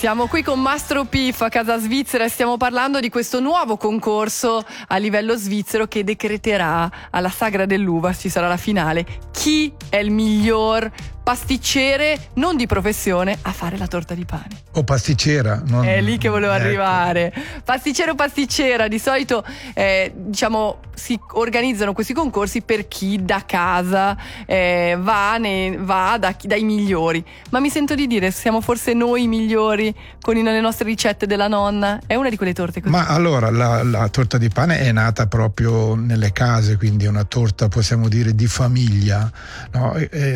Siamo qui con Mastro Piff a Casa Svizzera e stiamo parlando di questo nuovo concorso a livello svizzero che decreterà alla Sagra dell'Uva, ci sarà la finale, chi è il miglior pasticcere, non di professione, a fare la torta di pane. O pasticcera. Non... È lì che volevo arrivare. Pasticcere o pasticcera, di solito si organizzano questi concorsi per chi da casa va dai migliori. Ma mi sento di dire, siamo forse noi i migliori con le nostre ricette della nonna? È una di quelle torte così. Ma allora la torta di pane è nata proprio nelle case, quindi è una torta, possiamo dire, di famiglia, no?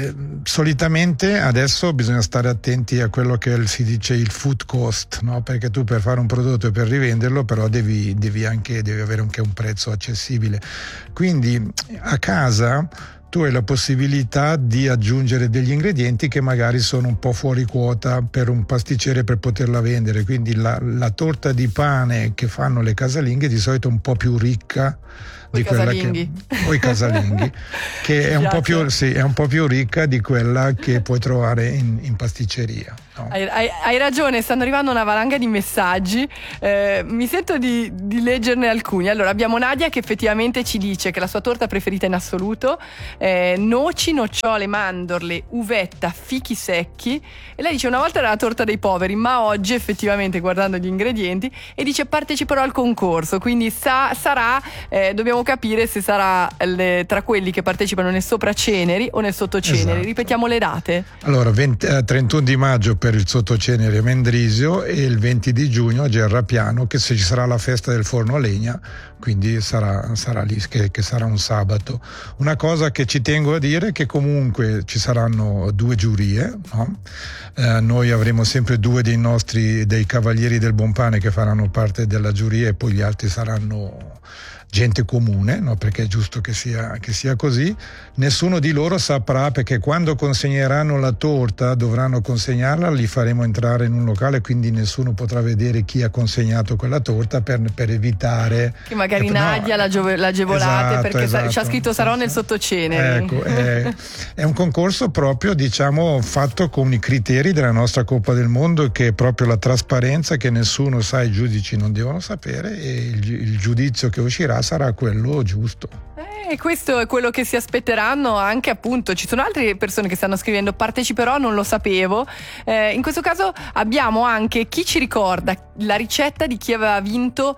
Solitamente adesso bisogna stare attenti a quello che si dice il food cost, no? Perché tu per fare un prodotto e per rivenderlo però devi avere anche un prezzo accessibile, quindi a casa tu hai la possibilità di aggiungere degli ingredienti che magari sono un po' fuori quota per un pasticcere per poterla vendere, quindi la torta di pane che fanno le casalinghe di solito è un po' più ricca di quella i casalinghi che è un po' più ricca di quella che puoi trovare in pasticceria, no? Hai ragione, stanno arrivando una valanga di messaggi, mi sento di leggerne alcuni. Allora abbiamo Nadia che effettivamente ci dice che la sua torta preferita in assoluto noci, nocciole, mandorle, uvetta, fichi secchi, e lei dice una volta era la torta dei poveri, ma oggi effettivamente guardando gli ingredienti, e dice parteciperò al concorso, quindi sarà dobbiamo capire se sarà tra quelli che partecipano nel sopraceneri o nel sottoceneri. Esatto. Ripetiamo le date. Allora 31 di maggio per il sottocenere a Mendrisio e il 20 di giugno a Gerrapiano, che se ci sarà la festa del forno a legna, quindi sarà lì, che sarà un sabato. Una cosa che ci tengo a dire è che comunque ci saranno 2 giurie, no? Noi avremo sempre 2 dei cavalieri del buon pane che faranno parte della giuria, e poi gli altri saranno gente comune, no? Perché è giusto che sia così. Nessuno di loro saprà, perché quando consegneranno la torta dovranno consegnarla, li faremo entrare in un locale, quindi nessuno potrà vedere chi ha consegnato quella torta per evitare che magari Nadia l'agevolate, perché esatto, c'ha scritto sarò nel sottocenere. Ecco, è un concorso proprio, diciamo, fatto con i criteri della nostra Coppa del Mondo, che è proprio la trasparenza, che nessuno sa, i giudici non devono sapere, e il giudizio che uscirà sarà quello giusto. E questo è quello che si aspetteranno anche, appunto. Ci sono altre persone che stanno scrivendo parteciperò, non lo sapevo. In questo caso abbiamo anche chi ci ricorda la ricetta di chi aveva vinto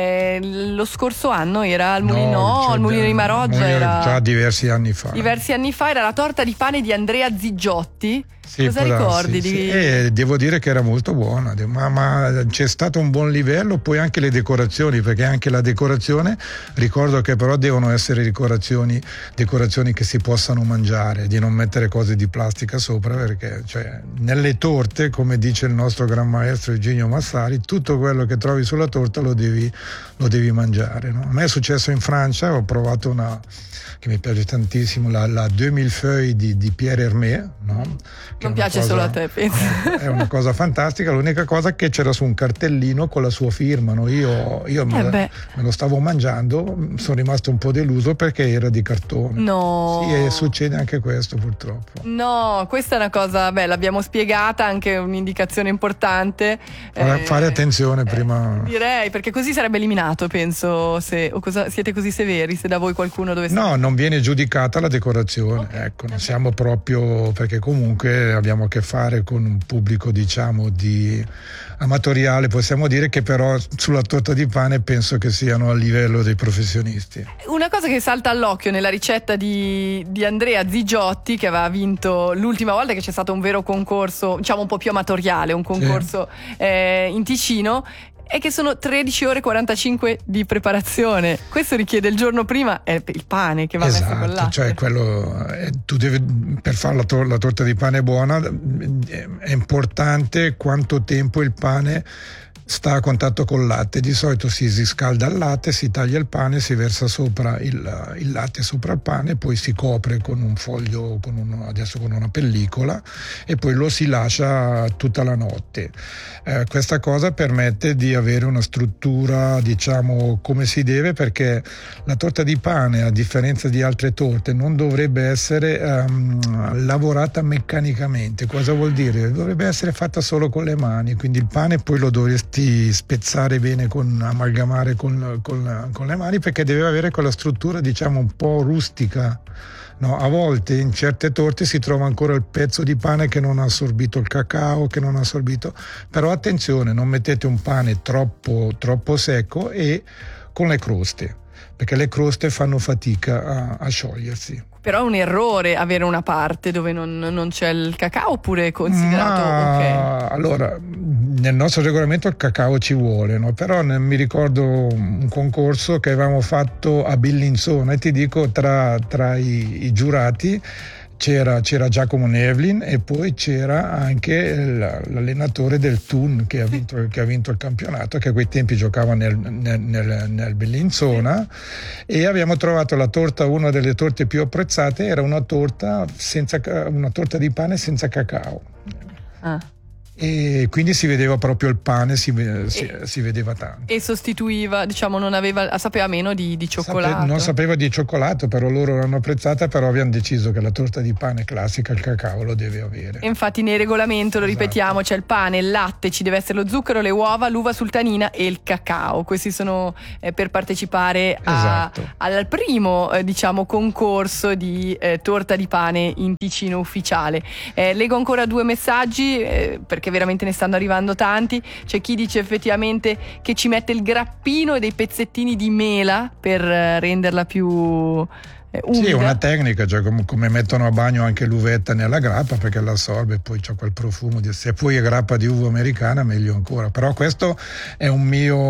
lo scorso anno, era al Mulinò, al Mulino di Maroggia, era già diversi anni fa era la torta di pane di Andrea Zigiotti. Sì, cosa ricordi? Sì. Devo dire che era molto buona, ma c'è stato un buon livello, poi anche le decorazioni, perché anche la decorazione, ricordo che però devono essere decorazioni che si possano mangiare, di non mettere cose di plastica sopra, perché nelle torte, come dice il nostro gran maestro Eugenio Massari, tutto quello che trovi sulla torta lo devi mangiare, no? A me è successo in Francia, ho provato una che mi piace tantissimo, la 2000 feuilles di Pierre Hermé, no? Non piace solo a te, penso. È una cosa fantastica, l'unica cosa che c'era su un cartellino con la sua firma, no? Io me lo stavo mangiando, sono rimasto un po' deluso perché era di cartone. No. Sì, e succede anche questo purtroppo. No, questa è una cosa, l'abbiamo spiegata, anche un'indicazione importante. Fare attenzione prima. Direi, perché così sarebbe eliminato, penso, siete così severi, se da voi qualcuno dovesse... No, non viene giudicata la decorazione, okay. Ecco, non siamo proprio, perché comunque abbiamo a che fare con un pubblico, diciamo, di amatoriale, possiamo dire, che però sulla torta di pane penso che siano a livello dei professionisti. Una cosa che salta all'occhio nella ricetta di Andrea Zigiotti, che aveva vinto l'ultima volta che c'è stato un vero concorso, diciamo un po' più amatoriale, un concorso in Ticino, è che sono 13 ore e 45 di preparazione. Questo richiede il giorno prima è il pane che va messo con l'acqua. Cioè quello tu devi, per fare la torta di pane buona è importante quanto tempo il pane sta a contatto col latte. Di solito si scalda il latte, si taglia il pane, si versa sopra il latte sopra il pane, poi si copre con un foglio, adesso con una pellicola, e poi lo si lascia tutta la notte. Questa cosa permette di avere una struttura, diciamo, come si deve, perché la torta di pane, a differenza di altre torte, non dovrebbe essere lavorata meccanicamente. Cosa vuol dire? Dovrebbe essere fatta solo con le mani, quindi il pane poi lo dovresti spezzare bene, amalgamare con le mani, perché deve avere quella struttura, diciamo, un po' rustica. No, a volte in certe torte si trova ancora il pezzo di pane che non ha assorbito il cacao, però attenzione, non mettete un pane troppo secco e con le croste, perché le croste fanno fatica a sciogliersi. Però è un errore avere una parte dove non c'è il cacao, oppure è considerato ok? Allora, nel nostro regolamento il cacao ci vuole, no? Però mi ricordo un concorso che avevamo fatto a Bellinzona, e ti dico, tra i giurati c'era Giacomo Nevlin, e poi c'era anche l'allenatore del Thun che ha vinto il campionato, che a quei tempi giocava nel Bellinzona, e abbiamo trovato la torta, una delle torte più apprezzate era una torta di pane senza cacao. E quindi si vedeva proprio il pane, si vedeva tanto. E sostituiva, diciamo, sapeva meno di cioccolato. Non sapeva di cioccolato, però loro l'hanno apprezzata, però abbiamo deciso che la torta di pane classica il cacao lo deve avere. E infatti nel regolamento, lo ripetiamo, c'è il pane, il latte, ci deve essere lo zucchero, le uova, l'uva sultanina e il cacao. Questi sono per partecipare al primo diciamo concorso di torta di pane in Ticino ufficiale. Leggo ancora 2 messaggi perché veramente ne stanno arrivando tanti. C'è chi dice effettivamente che ci mette il grappino e dei pezzettini di mela per renderla più umida. Sì, è una tecnica, cioè come mettono a bagno anche l'uvetta nella grappa, perché l'assorbe e poi c'è quel profumo se poi è grappa di uva americana meglio ancora. Però questo è un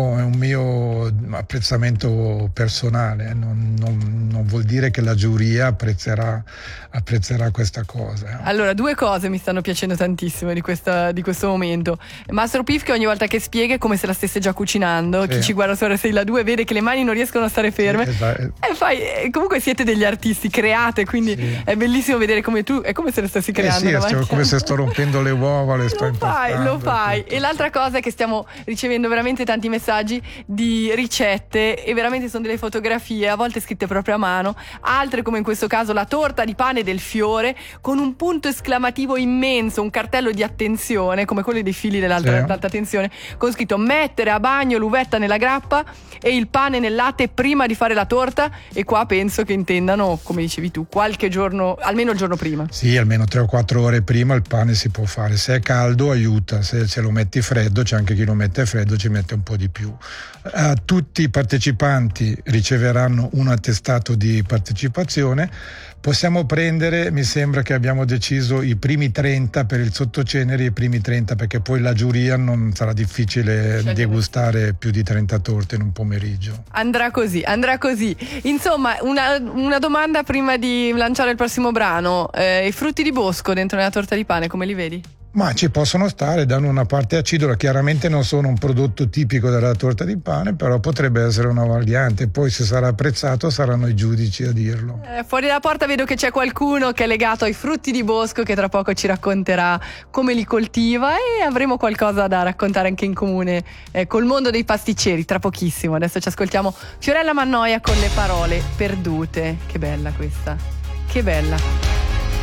mio apprezzamento personale, non vuol dire che la giuria apprezzerà questa cosa. Allora, 2 cose mi stanno piacendo tantissimo di questo momento. Mastro Pif, che ogni volta che spiega è come se la stesse già cucinando. Sì. Chi ci guarda su RSI La 2 vede che le mani non riescono a stare ferme. Sì, esatto. E comunque siete degli artisti, create, quindi sì, è bellissimo vedere come tu, è come se le stessi creando. Sì, come se sto rompendo le uova, le sto impastando. Lo fai. E l'altra cosa è che stiamo ricevendo veramente tanti messaggi di ricette, e veramente sono delle fotografie, a volte scritte proprio a mano, altre come in questo caso la torta di pane del fiore con un punto esclamativo immenso, un cartello di attenzione come quelli dei fili dell'alta tensione, con scritto: mettere a bagno l'uvetta nella grappa e il pane nel latte prima di fare la torta. E qua penso che intendano, come dicevi tu, qualche giorno, almeno il giorno prima. Sì, almeno 3 o 4 ore prima il pane si può fare. Se è caldo aiuta, se lo metti freddo, c'è anche chi lo mette freddo, ci mette un po' di più. Tutti i partecipanti riceveranno un attestato di partecipazione. Possiamo prendere, mi sembra che abbiamo deciso i primi 30 per il sottoceneri, i primi 30 perché poi la giuria non sarà difficile degustare più di 30 torte in un pomeriggio. Andrà così. Insomma, una domanda prima di lanciare il prossimo brano. I frutti di bosco dentro nella torta di pane, come li vedi? Ma ci possono stare, danno una parte acidola, chiaramente non sono un prodotto tipico della torta di pane, però potrebbe essere una variante, poi se sarà apprezzato saranno i giudici a dirlo. Fuori dalla porta vedo che c'è qualcuno che è legato ai frutti di bosco, che tra poco ci racconterà come li coltiva, e avremo qualcosa da raccontare anche in comune col mondo dei pasticceri tra pochissimo. Adesso ci ascoltiamo Fiorella Mannoia con Le parole perdute. Che bella questa, che bella.